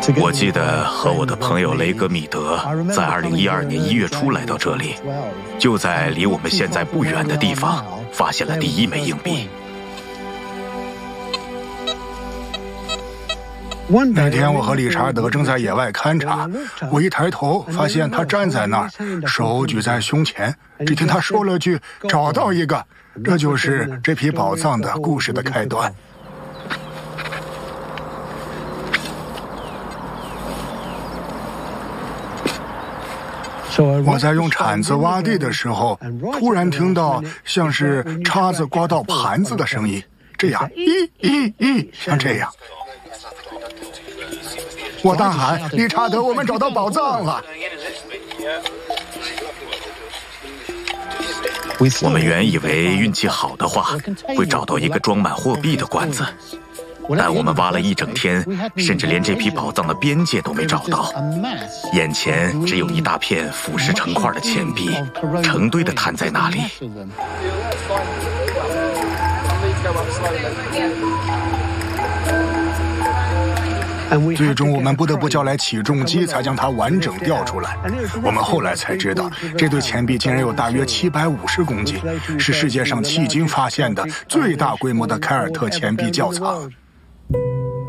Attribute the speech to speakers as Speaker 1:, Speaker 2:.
Speaker 1: 我记得和我的朋友雷格米德在2012年1月初来到这里，就在离我们现在不远的地方发现了第一枚硬币。
Speaker 2: 那天我和理查德正在野外勘察，我一抬头发现他站在那儿，手举在胸前，只听他说了句“找到一个”，这就是这批宝藏的故事的开端。我在用铲子挖地的时候，突然听到像是叉子刮到盘子的声音，这样像这样。我大喊：“理查德，我们找到宝藏了！”
Speaker 1: 我们原以为运气好的话，会找到一个装满货币的罐子，但我们挖了一整天，甚至连这批宝藏的边界都没找到。眼前只有一大片腐蚀成块的钱币，成堆的摊在那里。
Speaker 2: 最终我们不得不叫来起重机，才将它完整调出来。我们后来才知道，这堆钱币竟然有大约750公斤，是世界上迄今发现的最大规模的凯尔特钱币窖藏。